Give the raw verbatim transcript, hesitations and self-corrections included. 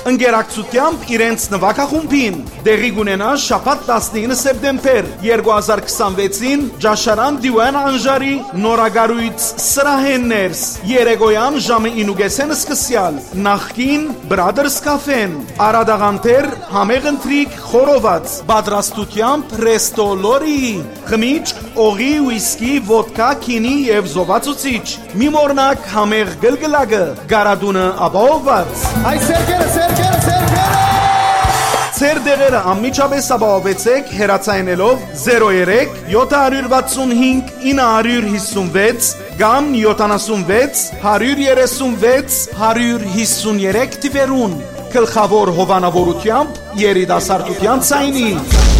ընկերակցությամբ իրենց նվագախումբին։ Դեղի կունենա շաբաթ տասնինը սեպտեմբեր երկու հազար քսանվեցին Ջաշարան Դիվան Անժարի նորագարույց սրահեններս երեկոյան ժամը ինուգեսեն սկսյալ նախքին Brothers Cafe-ն Արադաղանտեր համեղ ընթրիք խորոված պատրաստությամբ Resto Lori խմիչք օղի ուիսկի ոդկա քինի եւ զովացուցիչ մի մորնակ համեղ գլգլակը գարադունը ապահովված Այ սերկերը սերկերը սերկերը Ձեր դեղերը անմիջապես ապահովեցեք հեռացայինելով զերո երեք յոթ վաթսունհինգ ինը հիսունվեց կամ յոթանասունվեց հարյուր երեսունվեց հարյուր հիսուներեք թվերուն գլխավոր հովանավորությամբ երիտասարդության ցայնի